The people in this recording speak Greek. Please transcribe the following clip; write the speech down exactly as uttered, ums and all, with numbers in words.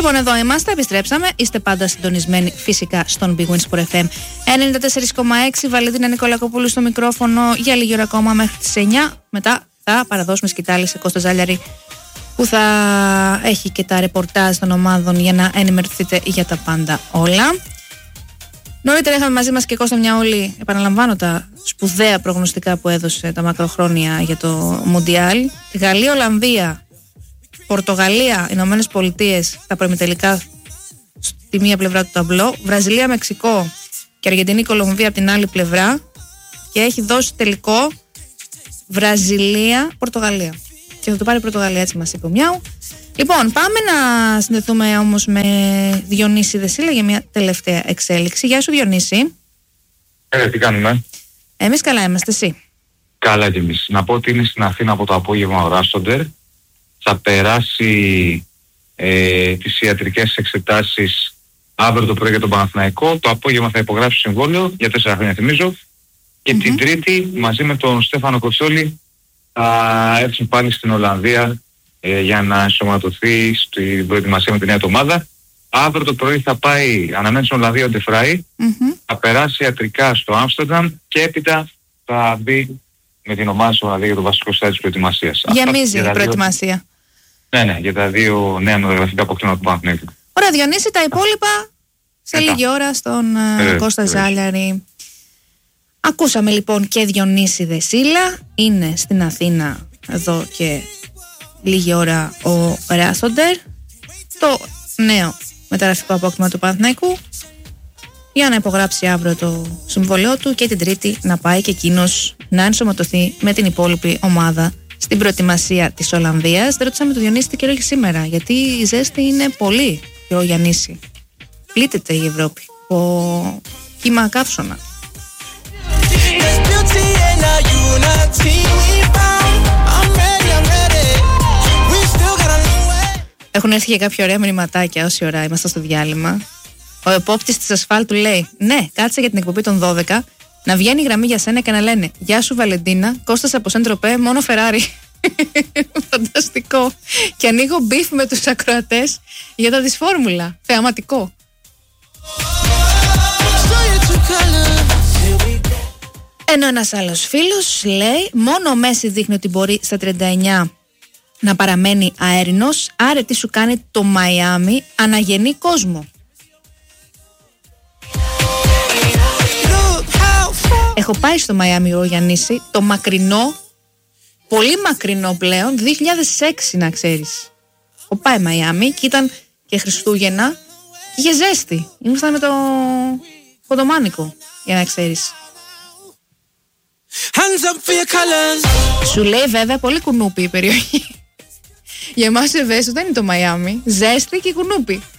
Λοιπόν, εδώ είμαστε, επιστρέψαμε. Είστε πάντα συντονισμένοι φυσικά στον Big Win Sport εφ εμ ενενήντα τέσσερα κόμμα έξι. Βαλεντίνα Νικολακοπούλου στο μικρόφωνο για λίγη ώρα ακόμα μέχρι τις εννιά. Μετά θα παραδώσουμε σκητάλη σε Κώστα Ζάλιαρη, που θα έχει και τα ρεπορτάζ των ομάδων για να ενημερωθείτε για τα πάντα όλα. Νωρίτερα είχαμε μαζί μας και Κώστα Μιαούλη, επαναλαμβάνω τα σπουδαία προγνωστικά που έδωσε τα μακροχρόνια για το Μουντιάλ. Γαλλία, Ολλανδία, Πορτογαλία, Ηνωμένες Πολιτείες, τα προημιτελικά στη μία πλευρά του ταμπλό. Βραζιλία, Μεξικό και Αργεντινή, Κολομβία από την άλλη πλευρά. Και έχει δώσει τελικό Βραζιλία, Πορτογαλία. Και θα το πάρει η Πορτογαλία, έτσι μας είπε ο Μιάου. Λοιπόν, πάμε να συνδεθούμε όμως με Διονύση Δεσίλα για μια τελευταία εξέλιξη. Γεια σου, Διονύση. Ε, τι κάνουμε? Εμείς καλά είμαστε, εσύ? Καλά και εμείς. Να πω ότι είναι στην Αθήνα από το απόγευμα ο Ράστοντερ. Θα περάσει ε, τις ιατρικές εξετάσεις αύριο το πρωί για τον Παναθηναϊκό. Το απόγευμα θα υπογράψει συμβόλαιο για τέσσερα χρόνια, θυμίζω. Και mm-hmm. την Τρίτη μαζί με τον Στέφανο Κοτσόλη θα έρθουν πάλι στην Ολλανδία ε, για να ενσωματωθεί στην προετοιμασία με τη νέα ομάδα. Αύριο το πρωί θα πάει, αναμένει στην Ολλανδία ο Ντεφράι, mm-hmm. θα περάσει ιατρικά στο Άμστερνταμ και έπειτα θα μπει με την ομάδα στην Ολλανδία για το βασικό στάδιο της προετοιμασίας. Γεμίζει η προετοιμασία. Δύο... Ναι, ναι, για τα δύο νέα μεταγραφικά αποκτήματα του Παναθηναϊκού. Ωραία, Διονύση, τα υπόλοιπα σε Μετά. λίγη ώρα στον ε, Κώστα Ζάλιαρη. Ακούσαμε λοιπόν και Διονύση Δεσίλα, είναι στην Αθήνα εδώ και λίγη ώρα ο Ράστοντερ, το νέο μεταγραφικό απόκτημα του Παναθηναϊκού, για να υπογράψει αύριο το συμβολαιό του και την Τρίτη να πάει και εκείνος να ενσωματωθεί με την υπόλοιπη ομάδα στην προετοιμασία της Ολλανδίας. Δεν ρωτήσαμε τον Διονύση τι καιρό έχει σήμερα, γιατί η ζέστη είναι πολύ, και ο Γιαννήση. Πλήττεται η Ευρώπη από κύμα καύσωνα. Έχουν έρθει και κάποια ωραία μηνυματάκια όση ώρα είμαστε στο διάλειμμα. Ο επόπτης της ασφάλτου λέει: ναι, κάτσε για την εκπομπή των δώδεκα να βγαίνει η γραμμή για σένα και να λένε «Γεια σου Βαλεντίνα, Κώστας από Σεντροπέ, μόνο Φεράρι». Φανταστικό. Και ανοίγω μπιφ με τους ακροατές για τα της φόρμουλα. Θεαματικό. Ενώ ένας άλλος φίλος λέει: μόνο ο Μέση δείχνει ότι μπορεί στα τριάντα εννιά να παραμένει αέρινος, άρα τι σου κάνει το Μαϊάμι, αναγεννεί κόσμο. Έχω πάει στο Μαϊάμι, ο Γιαννήση, το μακρινό, πολύ μακρινό πλέον, δύο χιλιάδες έξι να ξέρεις. Έχω πάει Μαϊάμι και ήταν και Χριστούγεννα και είχε ζέστη. Ήμασταν με το Κοντομάνικο, για να ξέρεις. Σου λέει βέβαια πολύ κουνούπι η περιοχή. Για εμάς Ευαίσθητο δεν είναι το Μαϊάμι. Ζέστη και κουνούπι.